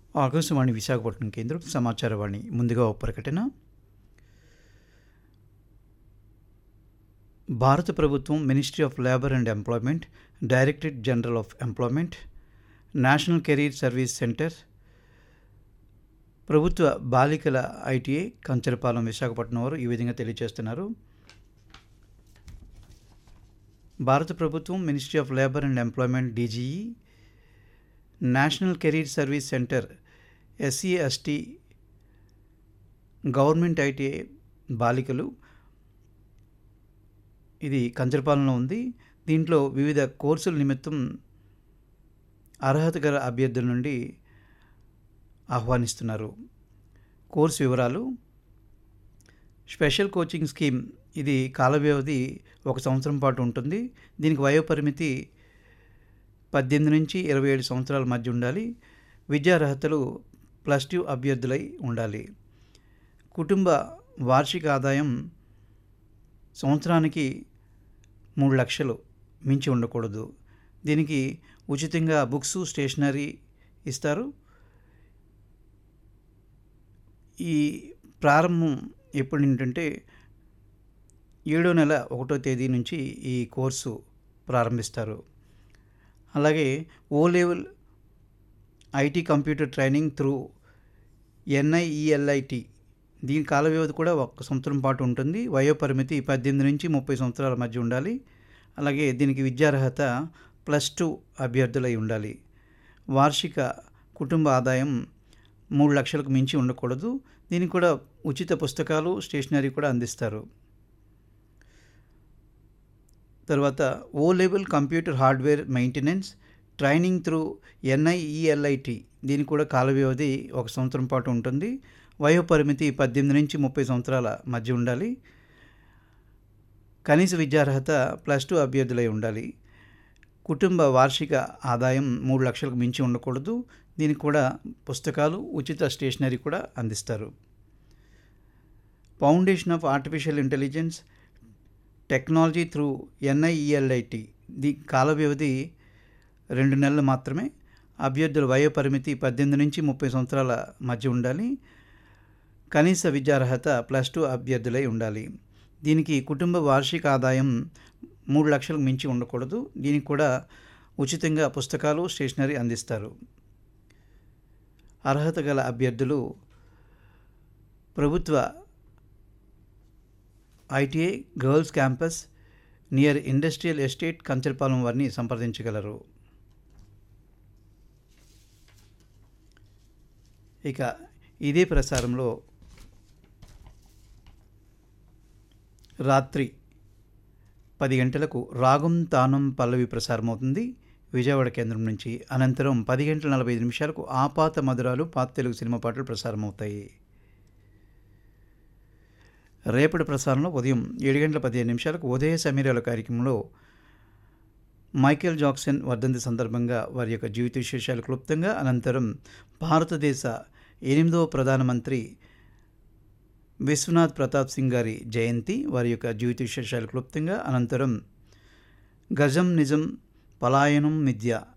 ఆకాశవాణి విశాఖపట్నం కేంద్రం సమాచారవాణి. ముందుగా ఓ ప్రకటన. భారత ప్రభుత్వం ministry of labour and employment, directorate general of employment, national career service centre, ప్రభుత్వ బాలికల ఐటీఐ కంచరపాలెం విశాఖపట్నం వారు ఈ విధంగా తెలియజేస్తున్నారు. భారత ప్రభుత్వం ministry of labour and employment DGE, national career service centre SC ST government ITI బాలికలు, ఇది కంచరపాలెంలో ఉంది. దీంట్లో వివిధ కోర్సుల నిమిత్తం అర్హత గల అభ్యర్థుల నుండి ఆహ్వానిస్తున్నారు. కోర్సు వివరాలు: స్పెషల్ కోచింగ్ స్కీమ్, ఇది కాల వ్యవధి 1 సంవత్సరం పాటు ఉంటుంది. దీనికి వయోపరిమితి 18 నుంచి 27 సంవత్సరాల మధ్య ఉండాలి. విద్యార్హతలు +2 అభ్యర్థులై ఉండాలి. కుటుంబ వార్షిక ఆదాయం సంవత్సరానికి 3 లక్షలు మించి ఉండకూడదు. దీనికి ఉచితంగా బుక్స్, స్టేషనరీ ఇస్తారు. ఈ ప్రారంభం ఎప్పుడు ఏంటంటే 7వ నెల 1వ తేదీ నుంచి ఈ కోర్సు ప్రారంభిస్తారు. అలాగే ఓ level IT computer training through NIELIT, దీని కాల వ్యవధి కూడా 1 సంవత్సరం పాటు ఉంటుంది. వయోపరిమితి 18 నుంచి 30 సంవత్సరాల మధ్య ఉండాలి. అలాగే దీనికి విద్యార్హత +2 అభ్యర్థులై ఉండాలి. వార్షిక కుటుంబ ఆదాయం 3 లక్షలకు మించి ఉండకూడదు. దీనికి కూడా ఉచిత పుస్తకాలు, స్టేషనరీ కూడా అందిస్తారు. తర్వాత ఓ level computer hardware maintenance training through NIELIT, దీనికి కూడా కాల వ్యవధి 1 సంవత్సరం పాటు ఉంటుంది. వయోపరిమితి 18 నుంచి 30 సంవత్సరాల మధ్య ఉండాలి. కనీస విద్యార్హత +2 అభ్యర్థులై ఉండాలి. కుటుంబ వార్షిక ఆదాయం 3 లక్షలకు మించి ఉండకూడదు. దీనికి కూడా పుస్తకాలు, ఉచిత స్టేషనరీ కూడా అందిస్తారు. Foundation of artificial intelligence technology through NIELIT, కాల వ్యవధి 2 నెలలు మాత్రమే. అభ్యర్థుల వయోపరిమితి 18 నుంచి 30 సంవత్సరాల మధ్య ఉండాలి. కనీస విద్యార్హత +2 అభ్యర్థులై ఉండాలి. దీనికి కుటుంబ వార్షిక ఆదాయం 3 లక్షలకు మించి ఉండకూడదు. దీనికి కూడా ఉచితంగా పుస్తకాలు, స్టేషనరీ అందిస్తారు. అర్హత గల అభ్యర్థులు ప్రభుత్వ ITI girls campus near industrial estate Kancharapalem వారిని సంప్రదించగలరు. ఇక ఇదే ప్రసారంలో రాత్రి 10 గంటలకు రాగం తానం పల్లవి ప్రసారమవుతుంది విజయవాడ కేంద్రం నుంచి. అనంతరం 10:45 ఆపాత మధురాలు, పాత తెలుగు సినిమా పాటలు ప్రసారమవుతాయి. రేపటి ప్రసారంలో ఉదయం 7:15 ఉదయ సమీరాల కార్యక్రమంలో మైకేల్ జాక్సన్ వర్ధంతి సందర్భంగా వారి యొక్క జీవిత విశేషాలు క్లుప్తంగా, అనంతరం భారతదేశ 8వ ప్రధానమంత్రి విశ్వనాథ్ ప్రతాప్ సింగ్ గారి జయంతి, వారి యొక్క జీవిత విశేషాలు క్లుప్తంగా, అనంతరం గజం నిజం పలాయనం మిథ్య